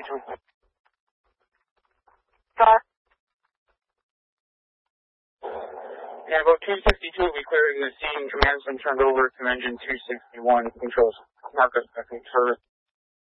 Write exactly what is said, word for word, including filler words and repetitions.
Star. Yeah, about two sixty-two will be clearing the scene. Command's been turned over to engine two sixty-one. Controls. Marcus, I think, service.